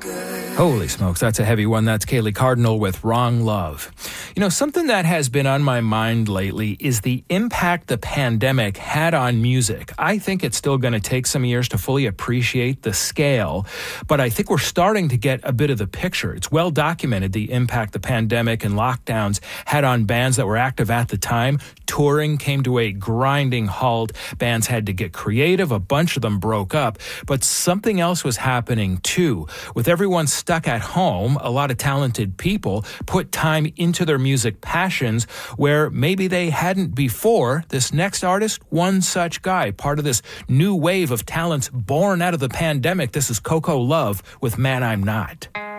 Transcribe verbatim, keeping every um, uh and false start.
Holy smokes, that's a heavy one. That's Kaylee Cardinal with Wrong Love. You know, something that has been on my mind lately is the impact the pandemic had on music. I think it's still going to take some years to fully appreciate the scale, but I think we're starting to get a bit of the picture. It's well documented the impact the pandemic and lockdowns had on bands that were active at the time. Touring came to a grinding halt. Bands had to get creative. A bunch of them broke up, but something else was happening too. With everyone stuck at home, a lot of talented people put time into their music passions where maybe they hadn't before. This next artist, one such guy, part of this new wave of talents born out of the pandemic. This is Coco Love with Man I'm Not.